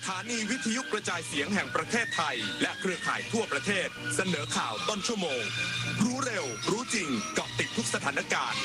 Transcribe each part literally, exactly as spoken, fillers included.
ถานีวิทยุกระจายเสียงแห่งประเทศไทยและเครือข่ายทั่วประเทศเสนอข่าวต้นชั่วโมงรู้เร็วรู้จริงเกาะติดทุกสถานการณ์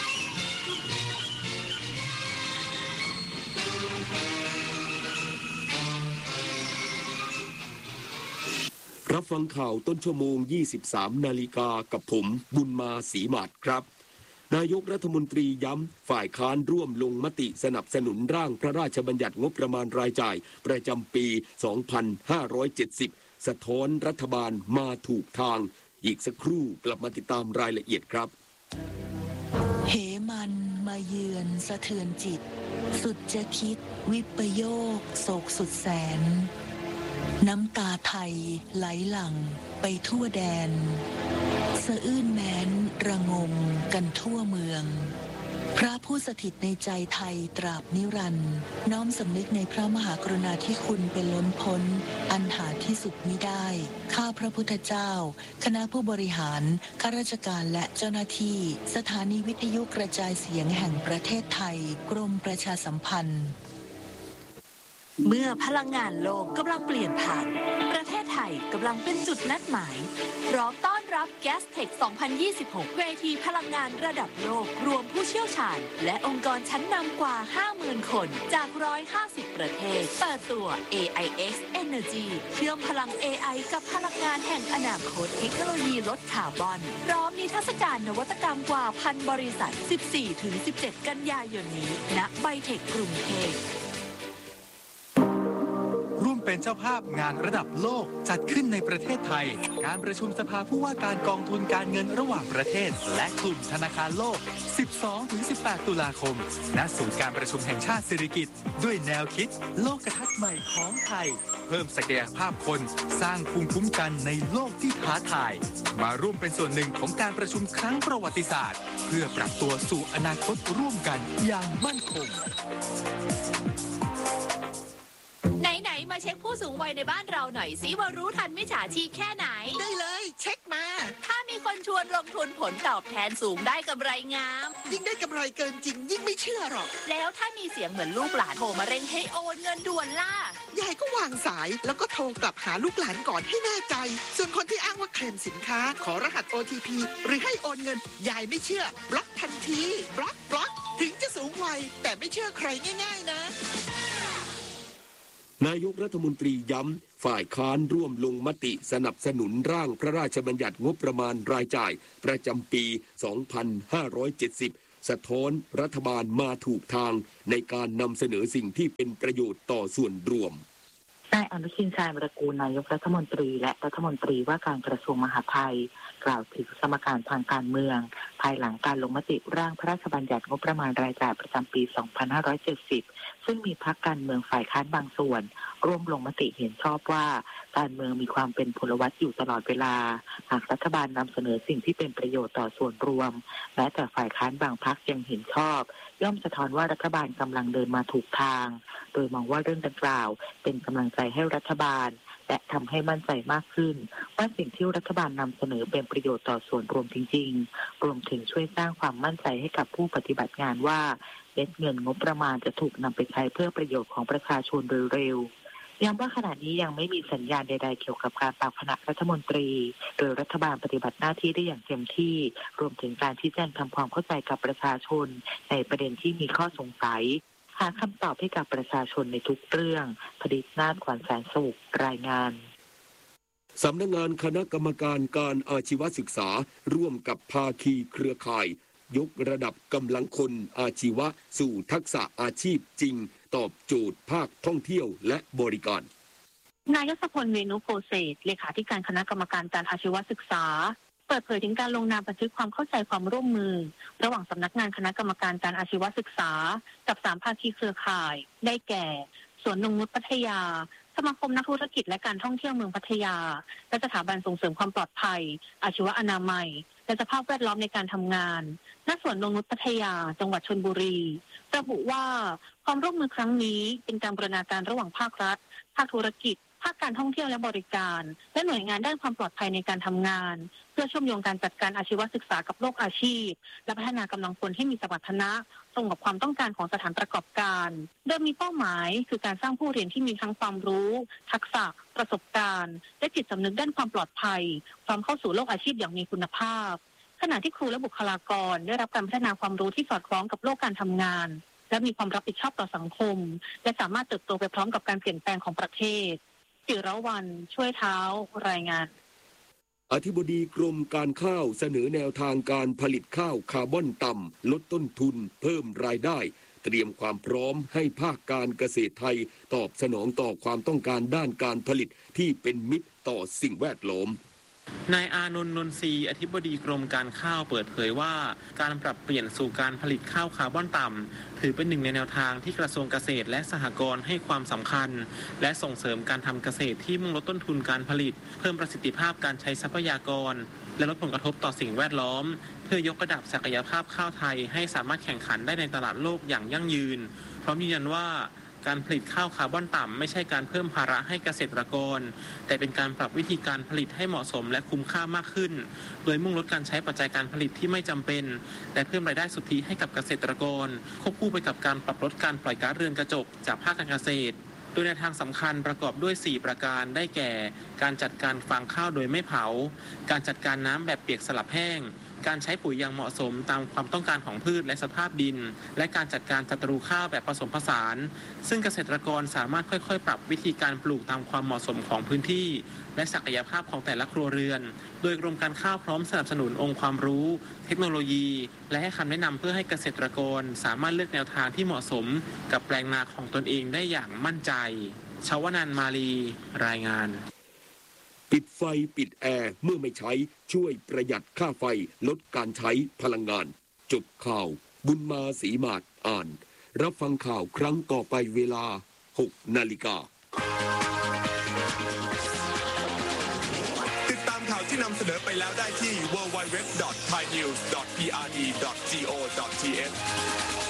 รับฟังข่าวต้นชั่วโมง ยี่สิบสาม นาฬิกากับผมบุญมาศรีหมาดครับนายกรัฐมนตรีย้ำฝ่ายค้านร่วมลงมติสนับสนุนร่างพระราชบัญญัติงบประมาณรายจ่ายประจำปี สองพันห้าร้อยเจ็ดสิบ สะท้อนรัฐบาลมาถูกทางอีกสักครู่กลับมาติดตามรายละเอียดครับเหมันมาเยือนสะเทือนจิตสุดจะคิดวิปโยคโศกสุดแสนน้ำตาไทยไหลหลั่งไปทั่วแดนสะอื้นแม้นระงมกันทั่วเมืองพระผู้สถิตในใจไทยตราบนิรันดร์น้อมสำนึกในพระมหากรุณาธิคุณเป็นล้นพ้นอันหาที่สุดมิได้ข้าพระพุทธเจ้าคณะผู้บริหารข้าราชการและเจ้าหน้าที่สถานีวิทยุกระจายเสียงแห่งประเทศไทยกรมประชาสัมพันธ์เมื่อพลังงานโลกกำลังเปลี่ยนผ่านประเทศไทยกำลังเป็นจุดนัดหมายพร้อมต้อนรับ Gastech สองพันยี่สิบหก เวทีพลังงานระดับโลกรวมผู้เชี่ยวชาญและองค์กรชั้นนำกว่า ห้าหมื่น คนจาก หนึ่งร้อยห้าสิบ ประเทศเปิดตัว เอ ไอ เอ็กซ์ Energy เชื่อมพลัง เอ ไอ กับพลังงานแห่งอนาคตเทคโนโลยีลดคาร์บอนพร้อมนิทรรศการนวัตกรรมกว่าพันบริษัท สิบสี่ถึงสิบเจ็ด กันยายนนี้ณไบเทคกรุงเทพร่วมเป็นเจ้าภาพงานระดับโลกจัดขึ้นในประเทศไทยการประชุมสภาผู้ว่าการกองทุนการเงินระหว่างประเทศและกลุ่มธนาคารโลก สิบสองถึงสิบแปด ตุลาคมณศูนย์การประชุมแห่งชาติสิริกิติ์ด้วยแนวคิดโลกทัศน์ใหม่ของไทยเพิ่มศักยภาพคนสร้างภูมิคุ้มกันในโลกที่ท้าทายมาร่วมเป็นส่วนหนึ่งของการประชุมครั้งประวัติศาสตร์เพื่อปรับตัวสู่อนาคตร่วมกันอย่างมั่นคงไหนๆมาเช็คผู้สูงวัยในบ้านเราหน่อยสิว่ารู้ทันมิจฉาชีพแค่ไหนได้เลยเช็คมาถ้ามีคนชวนลงทุนผลตอบแทนสูงได้กำไรงามยิ่งได้กำไรเกินจริงยิ่งไม่เชื่อหรอกแล้วถ้ามีเสียงเหมือนลูกหลานโทรมาเร่งให้โอนเงินด่วนล่ะยายก็วางสายแล้วก็โทรกลับหาลูกหลานก่อนให้แน่ใจส่วนคนที่อ้างว่าเคลมสินค้าขอรหัส โอ ที พี หรือให้โอนเงินยายไม่เชื่อบล็อกทันทีบล็อกบล็อกถึงจะสูงวัยแต่ไม่เชื่อใครง่ายๆนะนายกรัฐมนตรีย้ำฝ่ายค้านร่วมลงมติสนับสนุนร่างพระราชบัญญัติงบประมาณรายจ่ายประจำปี สองพันห้าร้อยเจ็ดสิบ สะท้อนรัฐบาลมาถูกทางในการนำเสนอสิ่งที่เป็นประโยชน์ต่อส่วนรวมนายอนุชินชาญวิรากูลนายกรัฐมนตรีและรัฐมนตรีว่าการกระทรวงมหาดไทยกล่าวถึงสมการทางการเมืองภายหลังการลงมติร่างพระราชบัญญัติงบประมาณรายจ่ายประจำปี สองพันห้าร้อยเจ็ดสิบ ซึ่งมีพรรคการเมืองฝ่ายค้านบางส่วนร่วมลงมติเห็นชอบว่าการเมืองมีความเป็นพลวัตอยู่ตลอดเวลาหากรัฐบาลนำเสนอสิ่งที่เป็นประโยชน์ต่อส่วนรวมแม้แต่ฝ่ายค้านบางพรรคยังเห็นชอบย่อมสะท้อนว่ารัฐบาลกำลังเดินมาถูกทางโดยมองว่าเรื่องดังกล่าวเป็นกำลังใจให้รัฐบาลและทำให้มั่นใจมากขึ้นว่าสิ่งที่รัฐบาลนำเสนอเป็นประโยชน์ต่อส่วนรวมจริงๆรวมถึงช่วยสร้างความมั่นใจให้กับผู้ปฏิบัติงานว่าเม็ดเงินงบประมาณจะถูกนำไปใช้เพื่อประโยชน์ของประชาชนโดยเร็วย้ำว่าขณะนี้ยังไม่มีสัญญาณใดๆเกี่ยวกับการปรับคณะรัฐมนตรีโดยรัฐบาลปฏิบัติหน้าที่ได้อย่างเต็มที่รวมถึงการชี้แจงทำความเข้าใจกับประชาชนในประเด็นที่มีข้อสงสัยหาคำตอบให้กับประชาชนในทุกเรื่องผดิษฐ์นาฏขวัญแสนสุขรายงานสำนักงานคณะกรรมการการอาชีวศึกษาร่วมกับภาคีเครือข่ายยกระดับกำลังคนอาชีวะสู่ทักษะอาชีพจริงตอบโจทย์ภาคท่องเที่ยวและบริการนายศพลเวนุโพเศษเลขาธิการคณะกรรมการการอาชีวศึกษาเปิดเผยถึงการลงนามบันทึกความเข้าใจความร่วมมือระหว่างสำนักงานคณะกรรมการการอาชีวศึกษากับสามภาคีเครือข่ายได้แก่สวนนงนุชพัทยาสมาคมนักธุรกิจและการท่องเที่ยวเมืองพัทยาและสถาบันส่งเสริมความปลอดภัยอาชีวอนามัยและสภาพแวดล้อมในการทำงานณสวนนงนุชพัทยาจังหวัดชลบุรีระบุว่าความร่วมมือครั้งนี้เป็นการบูรณาการระหว่างภาครัฐภาคธุรกิจภาคการท่องเที่ยวและบริการและหน่วยงานด้านความปลอดภัยในการทำงานเพื่อเชื่อมโยงการจัดการอาชีวศึกษากับโลกอาชีพและพัฒนากำลังคนให้มีสมรรถนะตรงกับความต้องการของสถานประกอบการโดยมีเป้าหมายคือการสร้างผู้เรียนที่มีทั้งความรู้ทักษะประสบการณ์และจิตสำนึกด้านความปลอดภัยพร้อมเข้าสู่โลกอาชีพอย่างมีคุณภาพขณะที่ครูและบุคลากรได้รับการพัฒนาความรู้ที่สอดคล้องกับโลกการทำงานและมีความรับผิดชอบต่อสังคมและสามารถเติบโตไปพร้อมกับการเปลี่ยนแปลงของประเทศจิรวรรณช่วยเท้ารายงานอธิบดีกรมการข้าวเสนอแนวทางการผลิตข้าวคาร์บอนต่ำลดต้นทุนเพิ่มรายได้เตรียมความพร้อมให้ภาคการเกษตรไทยตอบสนองต่อความต้องการด้านการผลิตที่เป็นมิตรต่อสิ่งแวดล้อมนายอานนท์ นนทรีย์อธิบดีกรมการข้าวเปิดเผยว่าการปรับเปลี่ยนสู่การผลิตข้าวคาร์บอนต่ำถือเป็นหนึ่งในแนวทางที่กระทรวงเกษตรและสหกรณ์ให้ความสำคัญและส่งเสริมการทำเกษตรที่มุ่งลดต้นทุนการผลิตเพิ่มประสิทธิภาพการใช้ทรัพยากรและลดผลกระทบต่อสิ่งแวดล้อมเพื่อยกระดับศักยภาพข้าวไทยให้สามารถแข่งขันได้ในตลาดโลกอย่างยั่งยืนพร้อมยืนยันว่าการผลิตข้าวคาร์บอนต่ำไม่ใช่การเพิ่มภาระให้เกษตรกรแต่เป็นการปรับวิธีการผลิตให้เหมาะสมและคุ้มค่ามากขึ้นโดยมุ่งลดการใช้ปัจจัยการผลิตที่ไม่จำเป็นและเพิ่มรายได้สุทธิให้กับเกษตรกรควบคู่ไปกับการปรับลดการปล่อยก๊าซเรือนกระจกจากภาคการเกษตรโดยแนวทางสำคัญประกอบด้วยสี่ประการได้แก่การจัดการฟางข้าวโดยไม่เผาการจัดการน้ำแบบเปียกสลับแห้งการใช้ปุ๋ยอย่างเหมาะสมตามความต้องการของพืชและสภาพดินและการจัดการศัตรูข้าวแบบผสมผสานซึ่งเกษตรกรสามารถค่อยๆปรับวิธีการปลูกตามความเหมาะสมของพื้นที่และศักยภาพของแต่ละครัวเรือนโดยกรมการข้าวพร้อมสนับสนุนองค์ความรู้เทคโนโลยีและให้คำแนะนำเพื่อให้เกษตรกรสามารถเลือกแนวทางที่เหมาะสมกับแปลงนาของตนเองได้อย่างมั่นใจชวนันท์ มาลีรายงานปิดไฟปิดแอร์เมื่อไม่ใช้ช่วยประหยัดค่าไฟลดการใช้พลังงานจบข่าวบุญมาศรีมาศอ่านรับฟังข่าวครั้งต่อไปเวลาหกนาฬิกาติดตามข่าวที่นำเสนอไปแล้วได้ที่ ดับเบิลยู ดับเบิลยู ดับเบิลยู ดอท ไทยนิวส์ ดอท พี อาร์ ดี ดอท จี โอ ดอท ที เอช